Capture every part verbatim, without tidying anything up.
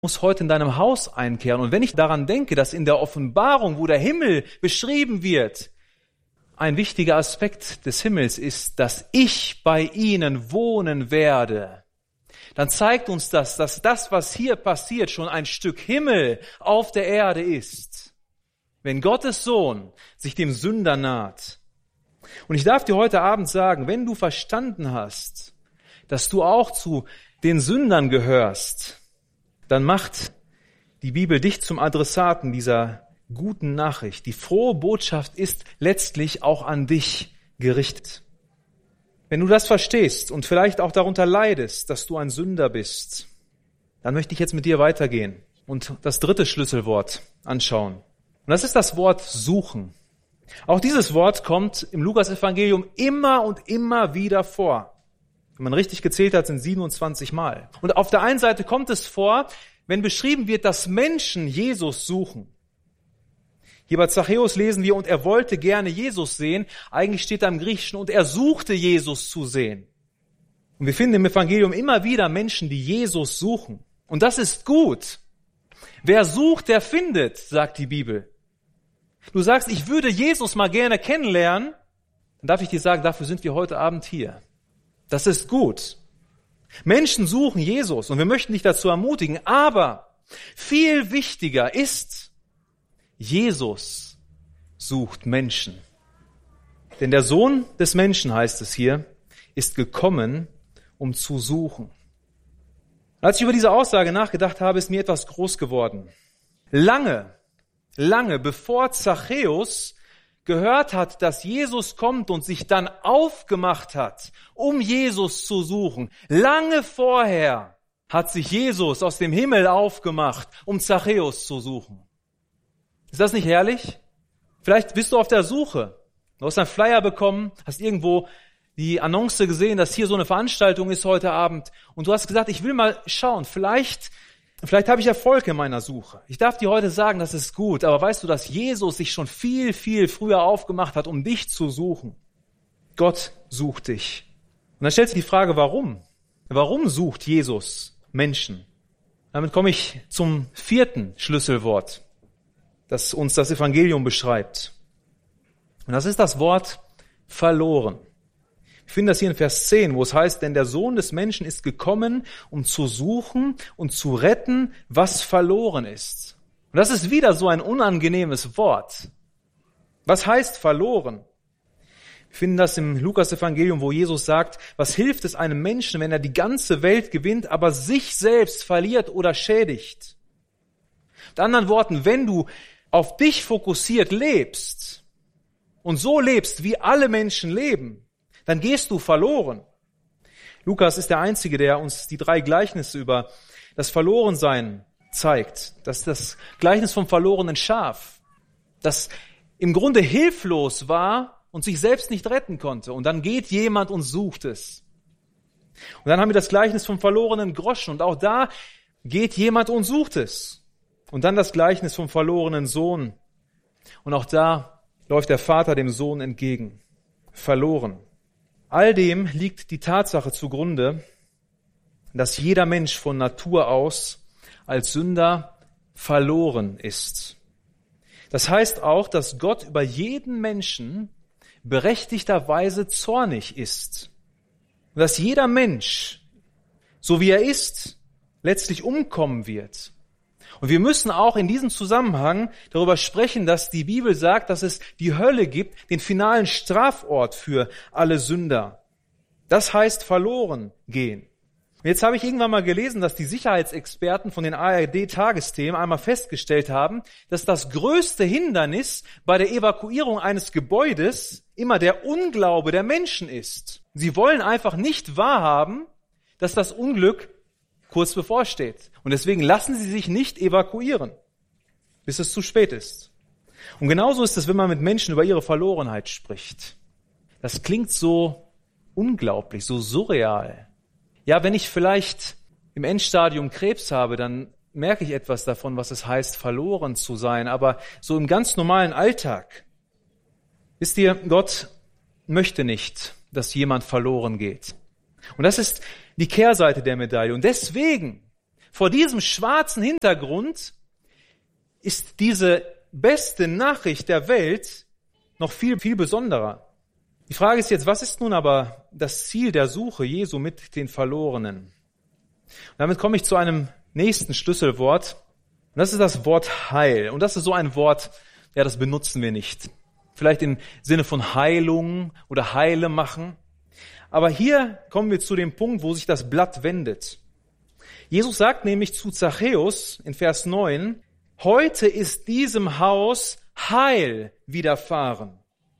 muss heute in deinem Haus einkehren. Und wenn ich daran denke, dass in der Offenbarung, wo der Himmel beschrieben wird, ein wichtiger Aspekt des Himmels ist, dass ich bei ihnen wohnen werde, dann zeigt uns das, dass das, was hier passiert, schon ein Stück Himmel auf der Erde ist. Wenn Gottes Sohn sich dem Sünder naht. Und ich darf dir heute Abend sagen, wenn du verstanden hast, dass du auch zu den Sündern gehörst, dann macht die Bibel dich zum Adressaten dieser guten Nachricht. Die frohe Botschaft ist letztlich auch an dich gerichtet. Wenn du das verstehst und vielleicht auch darunter leidest, dass du ein Sünder bist, dann möchte ich jetzt mit dir weitergehen und das dritte Schlüsselwort anschauen. Und das ist das Wort suchen. Auch dieses Wort kommt im Lukas-Evangelium immer und immer wieder vor. Wenn man richtig gezählt hat, sind siebenundzwanzig Mal. Und auf der einen Seite kommt es vor, wenn beschrieben wird, dass Menschen Jesus suchen. Hier bei Zachäus lesen wir, und er wollte gerne Jesus sehen. Eigentlich steht da im Griechischen, und er suchte Jesus zu sehen. Und wir finden im Evangelium immer wieder Menschen, die Jesus suchen. Und das ist gut. Wer sucht, der findet, sagt die Bibel. Du sagst, ich würde Jesus mal gerne kennenlernen, dann darf ich dir sagen, dafür sind wir heute Abend hier. Das ist gut. Menschen suchen Jesus und wir möchten dich dazu ermutigen, aber viel wichtiger ist, Jesus sucht Menschen. Denn der Sohn des Menschen, heißt es hier, ist gekommen, um zu suchen. Als ich über diese Aussage nachgedacht habe, ist mir etwas groß geworden. Lange, lange bevor Zachäus gehört hat, dass Jesus kommt und sich dann aufgemacht hat, um Jesus zu suchen. Lange vorher hat sich Jesus aus dem Himmel aufgemacht, um Zachäus zu suchen. Ist das nicht herrlich? Vielleicht bist du auf der Suche. Du hast einen Flyer bekommen, hast irgendwo die Annonce gesehen, dass hier so eine Veranstaltung ist heute Abend und du hast gesagt, ich will mal schauen, vielleicht Vielleicht habe ich Erfolg in meiner Suche. Ich darf dir heute sagen, das ist gut, aber weißt du, dass Jesus sich schon viel, viel früher aufgemacht hat, um dich zu suchen? Gott sucht dich. Und dann stellt sich die Frage, warum? Warum sucht Jesus Menschen? Damit komme ich zum vierten Schlüsselwort, das uns das Evangelium beschreibt. Und das ist das Wort verloren. Ich finde das hier in Vers zehn, wo es heißt, denn der Sohn des Menschen ist gekommen, um zu suchen und zu retten, was verloren ist. Und das ist wieder so ein unangenehmes Wort. Was heißt verloren? Wir finden das im Lukas-Evangelium, wo Jesus sagt, was hilft es einem Menschen, wenn er die ganze Welt gewinnt, aber sich selbst verliert oder schädigt? Mit anderen Worten, wenn du auf dich fokussiert lebst und so lebst, wie alle Menschen leben, dann gehst du verloren. Lukas ist der Einzige, der uns die drei Gleichnisse über das Verlorensein zeigt. Das ist das Gleichnis vom verlorenen Schaf, das im Grunde hilflos war und sich selbst nicht retten konnte. Und dann geht jemand und sucht es. Und dann haben wir das Gleichnis vom verlorenen Groschen. Und auch da geht jemand und sucht es. Und dann das Gleichnis vom verlorenen Sohn. Und auch da läuft der Vater dem Sohn entgegen. Verloren. All dem liegt die Tatsache zugrunde, dass jeder Mensch von Natur aus als Sünder verloren ist. Das heißt auch, dass Gott über jeden Menschen berechtigterweise zornig ist. Und dass jeder Mensch, so wie er ist, letztlich umkommen wird. Und wir müssen auch in diesem Zusammenhang darüber sprechen, dass die Bibel sagt, dass es die Hölle gibt, den finalen Strafort für alle Sünder. Das heißt verloren gehen. Und jetzt habe ich irgendwann mal gelesen, dass die Sicherheitsexperten von den A R D-Tagesthemen einmal festgestellt haben, dass das größte Hindernis bei der Evakuierung eines Gebäudes immer der Unglaube der Menschen ist. Sie wollen einfach nicht wahrhaben, dass das Unglück kurz bevorsteht. Und deswegen lassen sie sich nicht evakuieren, bis es zu spät ist. Und genauso ist es, wenn man mit Menschen über ihre Verlorenheit spricht. Das klingt so unglaublich, so surreal. Ja, wenn ich vielleicht im Endstadium Krebs habe, dann merke ich etwas davon, was es heißt, verloren zu sein. Aber so im ganz normalen Alltag, wisst ihr, Gott möchte nicht, dass jemand verloren geht. Und das ist die Kehrseite der Medaille. Und deswegen Vor diesem schwarzen Hintergrund ist diese beste Nachricht der Welt noch viel, viel besonderer. Die Frage ist jetzt, was ist nun aber das Ziel der Suche Jesu mit den Verlorenen? Und damit komme ich zu einem nächsten Schlüsselwort. Und das ist das Wort Heil. Und das ist so ein Wort, ja, das benutzen wir nicht. Vielleicht im Sinne von Heilung oder Heile machen. Aber hier kommen wir zu dem Punkt, wo sich das Blatt wendet. Jesus sagt nämlich zu Zachäus in Vers neun, heute ist diesem Haus Heil widerfahren.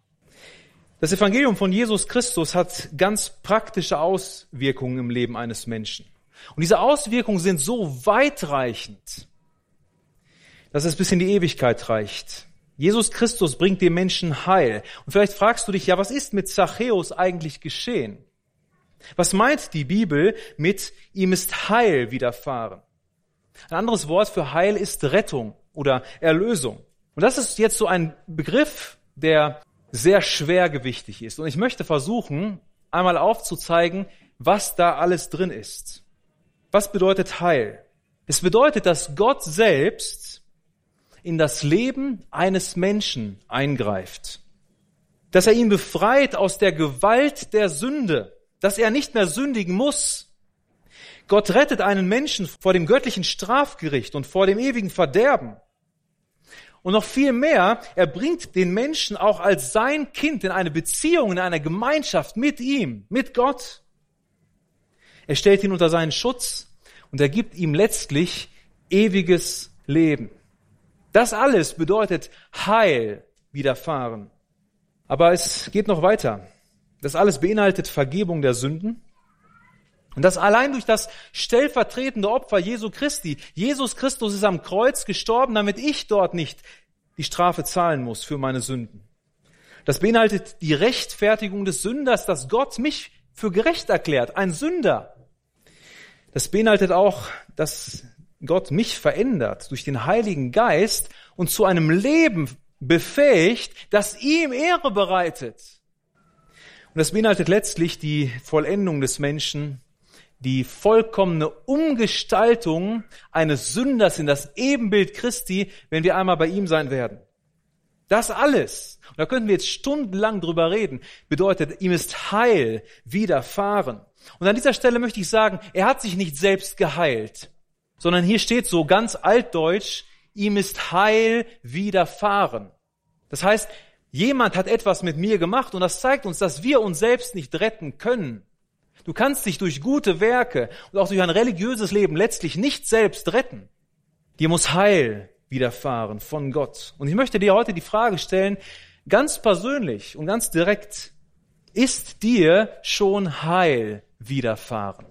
Das Evangelium von Jesus Christus hat ganz praktische Auswirkungen im Leben eines Menschen. Und diese Auswirkungen sind so weitreichend, dass es bis in die Ewigkeit reicht. Jesus Christus bringt dem Menschen Heil. Und vielleicht fragst du dich, ja, was ist mit Zachäus eigentlich geschehen? Was meint die Bibel mit ihm ist Heil widerfahren? Ein anderes Wort für Heil ist Rettung oder Erlösung. Und das ist jetzt so ein Begriff, der sehr schwergewichtig ist. Und ich möchte versuchen, einmal aufzuzeigen, was da alles drin ist. Was bedeutet Heil? Es bedeutet, dass Gott selbst in das Leben eines Menschen eingreift. Dass er ihn befreit aus der Gewalt der Sünde. Dass er nicht mehr sündigen muss. Gott rettet einen Menschen vor dem göttlichen Strafgericht und vor dem ewigen Verderben. Und noch viel mehr, er bringt den Menschen auch als sein Kind in eine Beziehung, in eine Gemeinschaft mit ihm, mit Gott. Er stellt ihn unter seinen Schutz und er gibt ihm letztlich ewiges Leben. Das alles bedeutet Heil widerfahren. Aber es geht noch weiter. Das alles beinhaltet Vergebung der Sünden. Und das allein durch das stellvertretende Opfer Jesu Christi. Jesus Christus ist am Kreuz gestorben, damit ich dort nicht die Strafe zahlen muss für meine Sünden. Das beinhaltet die Rechtfertigung des Sünders, dass Gott mich für gerecht erklärt, ein Sünder. Das beinhaltet auch, dass Gott mich verändert durch den Heiligen Geist und zu einem Leben befähigt, das ihm Ehre bereitet. Und das beinhaltet letztlich die Vollendung des Menschen, die vollkommene Umgestaltung eines Sünders in das Ebenbild Christi, wenn wir einmal bei ihm sein werden. Das alles, und da könnten wir jetzt stundenlang drüber reden, bedeutet, ihm ist Heil widerfahren. Und an dieser Stelle möchte ich sagen, er hat sich nicht selbst geheilt, sondern hier steht so ganz altdeutsch, ihm ist Heil widerfahren. Das heißt, jemand hat etwas mit mir gemacht und das zeigt uns, dass wir uns selbst nicht retten können. Du kannst dich durch gute Werke und auch durch ein religiöses Leben letztlich nicht selbst retten. Dir muss Heil widerfahren von Gott. Und ich möchte dir heute die Frage stellen, ganz persönlich und ganz direkt, ist dir schon Heil widerfahren?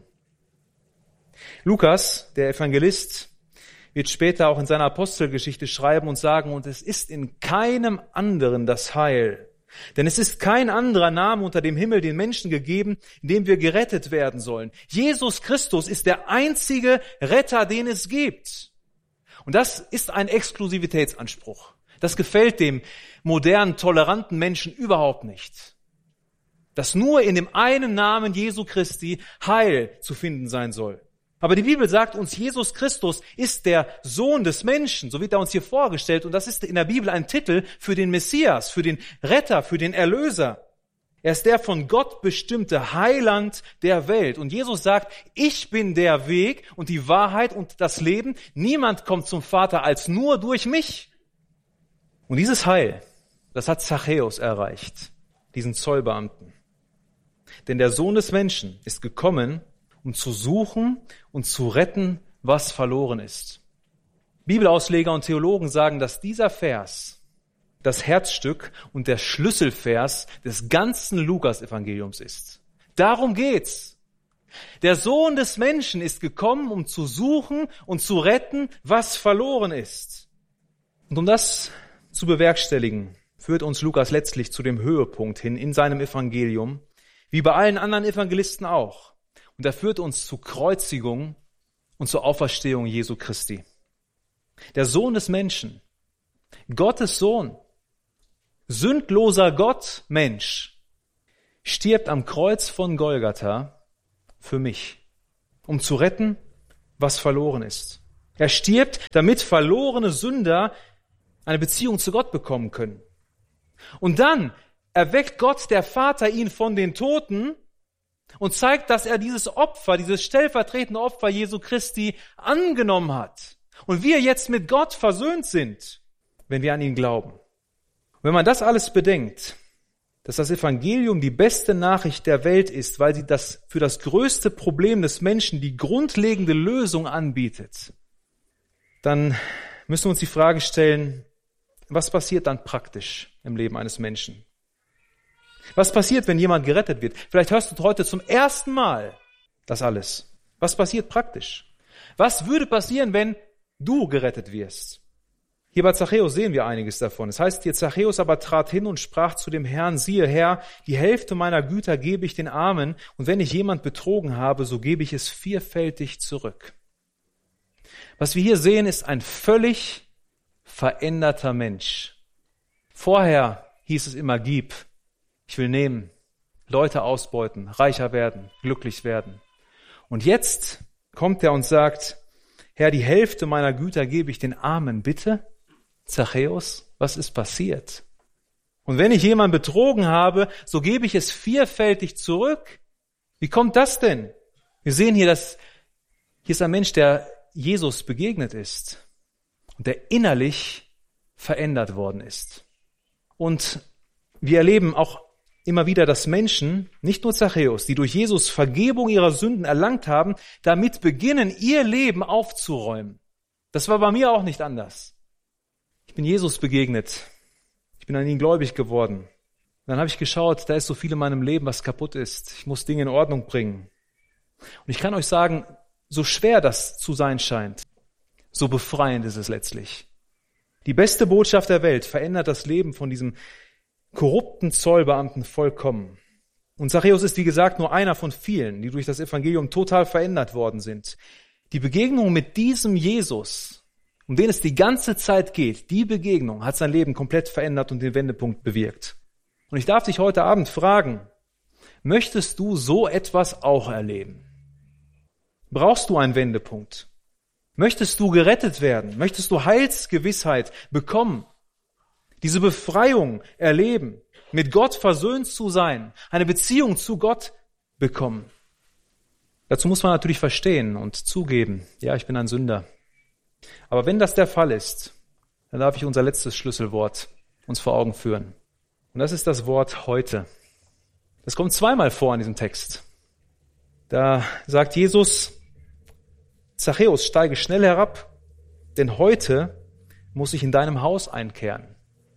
Lukas, der Evangelist, wird später auch in seiner Apostelgeschichte schreiben und sagen, und es ist in keinem anderen das Heil. Denn es ist kein anderer Name unter dem Himmel den Menschen gegeben, in dem wir gerettet werden sollen. Jesus Christus ist der einzige Retter, den es gibt. Und das ist ein Exklusivitätsanspruch. Das gefällt dem modernen, toleranten Menschen überhaupt nicht. Dass nur in dem einen Namen Jesu Christi Heil zu finden sein soll. Aber die Bibel sagt uns, Jesus Christus ist der Sohn des Menschen, so wird er uns hier vorgestellt. Und das ist in der Bibel ein Titel für den Messias, für den Retter, für den Erlöser. Er ist der von Gott bestimmte Heiland der Welt. Und Jesus sagt, ich bin der Weg und die Wahrheit und das Leben. Niemand kommt zum Vater als nur durch mich. Und dieses Heil, das hat Zachäus erreicht, diesen Zollbeamten. Denn der Sohn des Menschen ist gekommen, um zu suchen und zu retten, was verloren ist. Bibelausleger und Theologen sagen, dass dieser Vers das Herzstück und der Schlüsselvers des ganzen Lukas-Evangeliums ist. Darum geht's. Der Sohn des Menschen ist gekommen, um zu suchen und zu retten, was verloren ist. Und um das zu bewerkstelligen, führt uns Lukas letztlich zu dem Höhepunkt hin in seinem Evangelium, wie bei allen anderen Evangelisten auch. Und er führt uns zur Kreuzigung und zur Auferstehung Jesu Christi. Der Sohn des Menschen, Gottes Sohn, sündloser Gott, Mensch, stirbt am Kreuz von Golgatha für mich, um zu retten, was verloren ist. Er stirbt, damit verlorene Sünder eine Beziehung zu Gott bekommen können. Und dann erweckt Gott, der Vater, ihn von den Toten und zeigt, dass er dieses Opfer, dieses stellvertretende Opfer Jesu Christi angenommen hat. Und wir jetzt mit Gott versöhnt sind, wenn wir an ihn glauben. Und wenn man das alles bedenkt, dass das Evangelium die beste Nachricht der Welt ist, weil sie das für das größte Problem des Menschen die grundlegende Lösung anbietet, dann müssen wir uns die Frage stellen, was passiert dann praktisch im Leben eines Menschen? Was passiert, wenn jemand gerettet wird? Vielleicht hörst du heute zum ersten Mal das alles. Was passiert praktisch? Was würde passieren, wenn du gerettet wirst? Hier bei Zachäus sehen wir einiges davon. Es heißt hier, Zachäus aber trat hin und sprach zu dem Herrn, siehe Herr, die Hälfte meiner Güter gebe ich den Armen, und wenn ich jemand betrogen habe, so gebe ich es vierfältig zurück. Was wir hier sehen, ist ein völlig veränderter Mensch. Vorher hieß es immer, gib, ich will nehmen, Leute ausbeuten, reicher werden, glücklich werden. Und jetzt kommt er und sagt, Herr, die Hälfte meiner Güter gebe ich den Armen, bitte? Zachäus, was ist passiert? Und wenn ich jemanden betrogen habe, so gebe ich es vierfältig zurück. Wie kommt das denn? Wir sehen hier, dass hier ist ein Mensch, der Jesus begegnet ist und der innerlich verändert worden ist. Und wir erleben auch immer wieder, dass Menschen, nicht nur Zachäus, die durch Jesus Vergebung ihrer Sünden erlangt haben, damit beginnen, ihr Leben aufzuräumen. Das war bei mir auch nicht anders. Ich bin Jesus begegnet. Ich bin an ihn gläubig geworden. Und dann habe ich geschaut, da ist so viel in meinem Leben, was kaputt ist. Ich muss Dinge in Ordnung bringen. Und ich kann euch sagen, so schwer das zu sein scheint, so befreiend ist es letztlich. Die beste Botschaft der Welt verändert das Leben von diesem korrupten Zollbeamten vollkommen. Und Zachäus ist, wie gesagt, nur einer von vielen, die durch das Evangelium total verändert worden sind. Die Begegnung mit diesem Jesus, um den es die ganze Zeit geht, die Begegnung hat sein Leben komplett verändert und den Wendepunkt bewirkt. Und ich darf dich heute Abend fragen, möchtest du so etwas auch erleben? Brauchst du einen Wendepunkt? Möchtest du gerettet werden? Möchtest du Heilsgewissheit bekommen? Diese Befreiung erleben, mit Gott versöhnt zu sein, eine Beziehung zu Gott bekommen. Dazu muss man natürlich verstehen und zugeben, ja, ich bin ein Sünder. Aber wenn das der Fall ist, dann darf ich unser letztes Schlüsselwort uns vor Augen führen. Und das ist das Wort heute. Das kommt zweimal vor in diesem Text. Da sagt Jesus, Zachäus, steige schnell herab, denn heute muss ich in deinem Haus einkehren.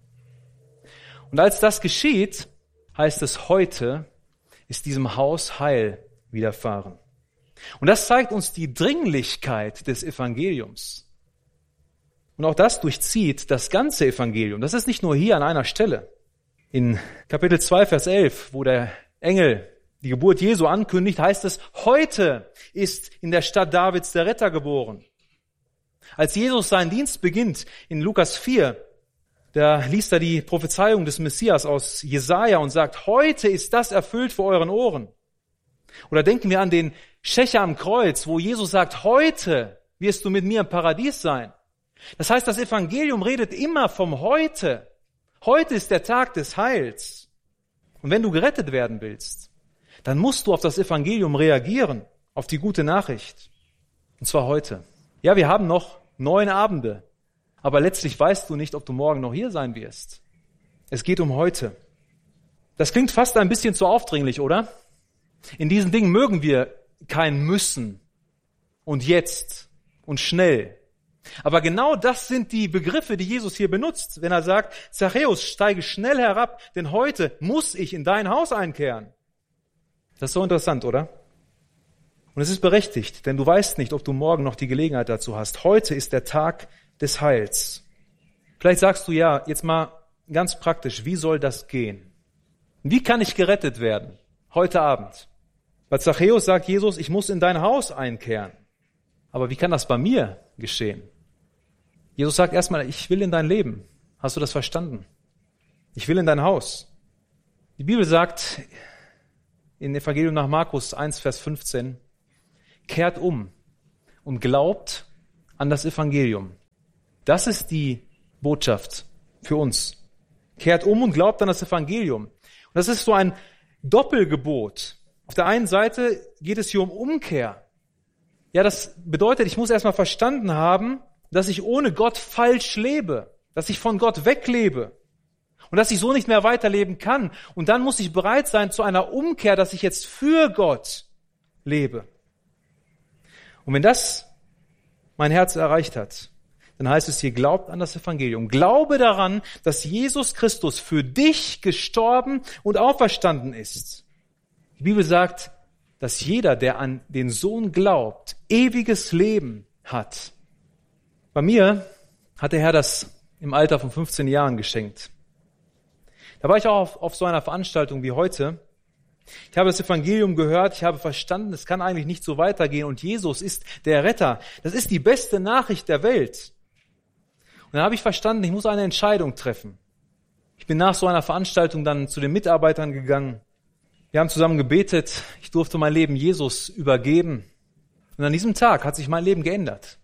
Und als das geschieht, heißt es, heute ist diesem Haus Heil widerfahren. Und das zeigt uns die Dringlichkeit des Evangeliums. Und auch das durchzieht das ganze Evangelium. Das ist nicht nur hier an einer Stelle. In Kapitel zwei, Vers elf, wo der Engel die Geburt Jesu ankündigt, heißt es, heute ist in der Stadt Davids der Retter geboren. Als Jesus seinen Dienst beginnt, in Lukas vier, da liest er die Prophezeiung des Messias aus Jesaja und sagt, heute ist das erfüllt vor euren Ohren. Oder denken wir an den Schächer am Kreuz, wo Jesus sagt, heute wirst du mit mir im Paradies sein. Das heißt, das Evangelium redet immer vom Heute. Heute ist der Tag des Heils. Und wenn du gerettet werden willst, dann musst du auf das Evangelium reagieren, auf die gute Nachricht. Und zwar heute. Ja, wir haben noch neun Abende. Aber letztlich weißt du nicht, ob du morgen noch hier sein wirst. Es geht um heute. Das klingt fast ein bisschen zu aufdringlich, oder? In diesen Dingen mögen wir kein Müssen und jetzt und schnell. Aber genau das sind die Begriffe, die Jesus hier benutzt, wenn er sagt, Zachäus, steige schnell herab, denn heute muss ich in dein Haus einkehren. Das ist so interessant, oder? Und es ist berechtigt, denn du weißt nicht, ob du morgen noch die Gelegenheit dazu hast. Heute ist der Tag des Heils. Vielleicht sagst du, ja, jetzt mal ganz praktisch, wie soll das gehen? Wie kann ich gerettet werden? Heute Abend. Bei Zachäus sagt Jesus, ich muss in dein Haus einkehren. Aber wie kann das bei mir geschehen? Jesus sagt erstmal, ich will in dein Leben. Hast du das verstanden? Ich will in dein Haus. Die Bibel sagt in Evangelium nach Markus eins, Vers fünfzehn, kehrt um und glaubt an das Evangelium. Das ist die Botschaft für uns. Kehrt um und glaubt an das Evangelium. Und das ist so ein Doppelgebot. Auf der einen Seite geht es hier um Umkehr. Ja, das bedeutet, ich muss erstmal verstanden haben, dass ich ohne Gott falsch lebe, dass ich von Gott weglebe und dass ich so nicht mehr weiterleben kann. Und dann muss ich bereit sein zu einer Umkehr, dass ich jetzt für Gott lebe. Und wenn das mein Herz erreicht hat, dann heißt es hier, glaubt an das Evangelium. Glaube daran, dass Jesus Christus für dich gestorben und auferstanden ist. Die Bibel sagt, dass jeder, der an den Sohn glaubt, ewiges Leben hat. Bei mir hat der Herr das im Alter von fünfzehn Jahren geschenkt. Da war ich auch auf, auf so einer Veranstaltung wie heute. Ich habe das Evangelium gehört, ich habe verstanden, es kann eigentlich nicht so weitergehen und Jesus ist der Retter. Das ist die beste Nachricht der Welt. Und dann habe ich verstanden, ich muss eine Entscheidung treffen. Ich bin nach so einer Veranstaltung dann zu den Mitarbeitern gegangen. Wir haben zusammen gebetet, ich durfte mein Leben Jesus übergeben. Und an diesem Tag hat sich mein Leben geändert.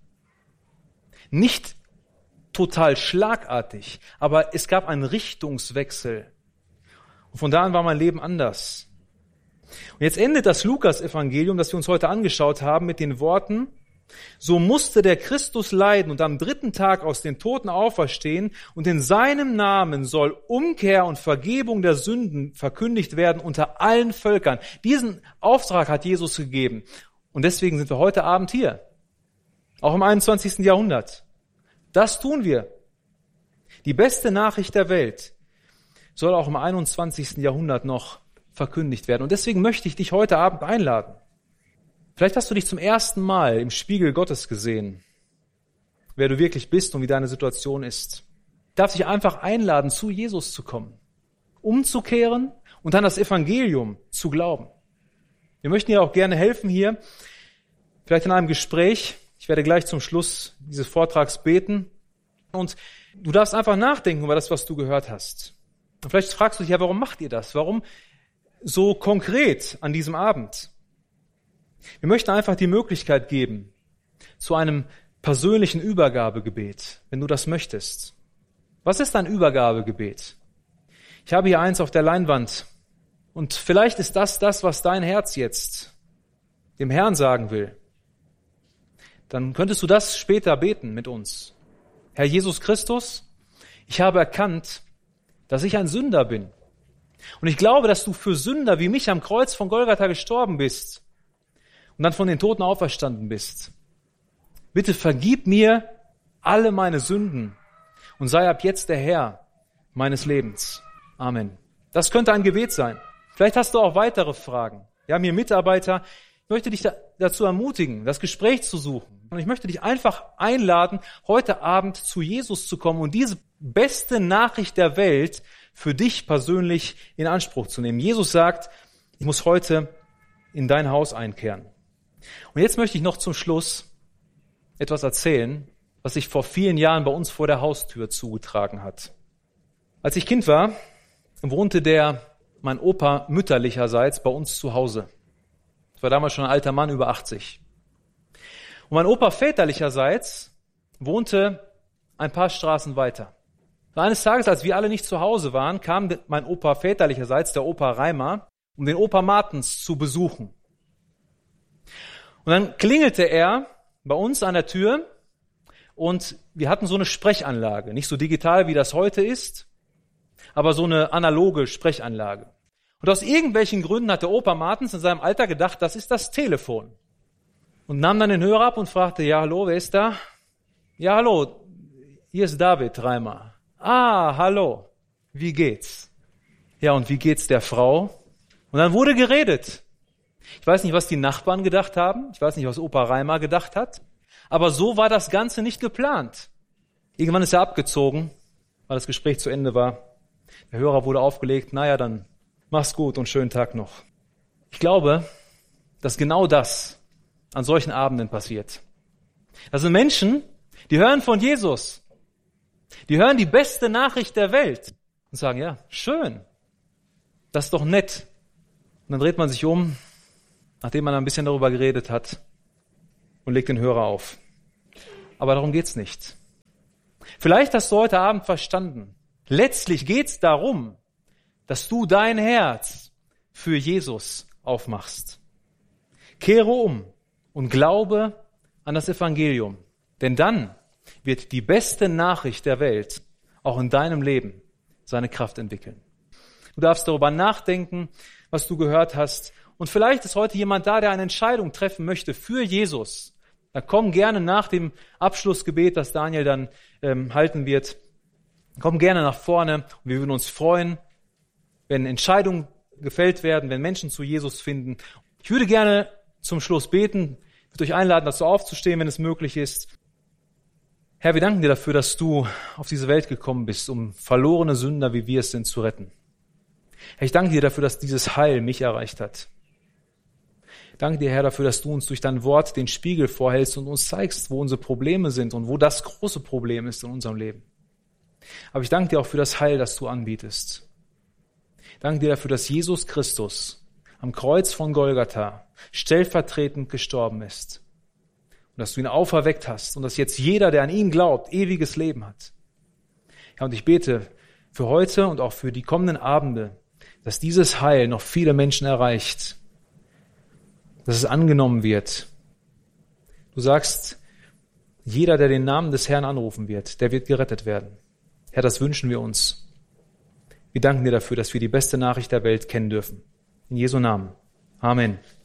Nicht total schlagartig, aber es gab einen Richtungswechsel. Und von da an war mein Leben anders. Und jetzt endet das Lukas-Evangelium, das wir uns heute angeschaut haben, mit den Worten, so musste der Christus leiden und am dritten Tag aus den Toten auferstehen und in seinem Namen soll Umkehr und Vergebung der Sünden verkündigt werden unter allen Völkern. Diesen Auftrag hat Jesus gegeben. Und deswegen sind wir heute Abend hier. Auch im einundzwanzigsten Jahrhundert. Das tun wir. Die beste Nachricht der Welt soll auch im einundzwanzigsten Jahrhundert noch verkündigt werden. Und deswegen möchte ich dich heute Abend einladen. Vielleicht hast du dich zum ersten Mal im Spiegel Gottes gesehen, wer du wirklich bist und wie deine Situation ist. Ich darf dich einfach einladen, zu Jesus zu kommen, umzukehren und dann das Evangelium zu glauben. Wir möchten dir auch gerne helfen hier, vielleicht in einem Gespräch. Ich werde gleich zum Schluss dieses Vortrags beten. Und du darfst einfach nachdenken über das, was du gehört hast. Und vielleicht fragst du dich, ja, warum macht ihr das? Warum so konkret an diesem Abend? Wir möchten einfach die Möglichkeit geben zu einem persönlichen Übergabegebet, wenn du das möchtest. Was ist ein Übergabegebet? Ich habe hier eins auf der Leinwand und vielleicht ist das das, was dein Herz jetzt dem Herrn sagen will. Dann könntest du das später beten mit uns. Herr Jesus Christus, ich habe erkannt, dass ich ein Sünder bin. Und ich glaube, dass du für Sünder wie mich am Kreuz von Golgatha gestorben bist und dann von den Toten auferstanden bist. Bitte vergib mir alle meine Sünden und sei ab jetzt der Herr meines Lebens. Amen. Das könnte ein Gebet sein. Vielleicht hast du auch weitere Fragen. Wir haben hier Mitarbeiter. Ich möchte dich dazu ermutigen, das Gespräch zu suchen. Und ich möchte dich einfach einladen, heute Abend zu Jesus zu kommen und diese beste Nachricht der Welt für dich persönlich in Anspruch zu nehmen. Jesus sagt, ich muss heute in dein Haus einkehren. Und jetzt möchte ich noch zum Schluss etwas erzählen, was sich vor vielen Jahren bei uns vor der Haustür zugetragen hat. Als ich Kind war, wohnte der, mein Opa mütterlicherseits, bei uns zu Hause. Ich war damals schon ein alter Mann, über achtzig. Und mein Opa väterlicherseits wohnte ein paar Straßen weiter. Und eines Tages, als wir alle nicht zu Hause waren, kam mein Opa väterlicherseits, der Opa Reimer, um den Opa Martens zu besuchen. Und dann klingelte er bei uns an der Tür und wir hatten so eine Sprechanlage. Nicht so digital, wie das heute ist, aber so eine analoge Sprechanlage. Und aus irgendwelchen Gründen hat der Opa Martens in seinem Alter gedacht, das ist das Telefon. Und nahm dann den Hörer ab und fragte, ja, hallo, wer ist da? Ja, hallo, hier ist David Reimer. Ah, hallo, wie geht's? Ja, und wie geht's der Frau? Und dann wurde geredet. Ich weiß nicht, was die Nachbarn gedacht haben. Ich weiß nicht, was Opa Reimer gedacht hat. Aber so war das Ganze nicht geplant. Irgendwann ist er abgezogen, weil das Gespräch zu Ende war. Der Hörer wurde aufgelegt. Naja, dann mach's gut und schönen Tag noch. Ich glaube, dass genau das an solchen Abenden passiert. Das sind Menschen, die hören von Jesus. Die hören die beste Nachricht der Welt und sagen, ja, schön, das ist doch nett. Und dann dreht man sich um, nachdem man ein bisschen darüber geredet hat, und leg den Hörer auf. Aber darum geht's nicht. Vielleicht hast du heute Abend verstanden. Letztlich geht's darum, dass du dein Herz für Jesus aufmachst. Kehre um und glaube an das Evangelium. Denn dann wird die beste Nachricht der Welt auch in deinem Leben seine Kraft entwickeln. Du darfst darüber nachdenken, was du gehört hast. Und vielleicht ist heute jemand da, der eine Entscheidung treffen möchte für Jesus. Dann komm gerne nach dem Abschlussgebet, das Daniel dann ähm, halten wird. Komm gerne nach vorne und wir würden uns freuen, wenn Entscheidungen gefällt werden, wenn Menschen zu Jesus finden. Ich würde gerne zum Schluss beten. Ich würde euch einladen, dazu aufzustehen, wenn es möglich ist. Herr, wir danken dir dafür, dass du auf diese Welt gekommen bist, um verlorene Sünder, wie wir es sind, zu retten. Herr, ich danke dir dafür, dass dieses Heil mich erreicht hat. Ich danke dir, Herr, dafür, dass du uns durch dein Wort den Spiegel vorhältst und uns zeigst, wo unsere Probleme sind und wo das große Problem ist in unserem Leben. Aber ich danke dir auch für das Heil, das du anbietest. Ich danke dir dafür, dass Jesus Christus am Kreuz von Golgatha stellvertretend gestorben ist. Und dass du ihn auferweckt hast und dass jetzt jeder, der an ihn glaubt, ewiges Leben hat. Ja, und ich bete für heute und auch für die kommenden Abende, dass dieses Heil noch viele Menschen erreicht, dass es angenommen wird. Du sagst, jeder, der den Namen des Herrn anrufen wird, der wird gerettet werden. Herr, das wünschen wir uns. Wir danken dir dafür, dass wir die beste Nachricht der Welt kennen dürfen. In Jesu Namen. Amen.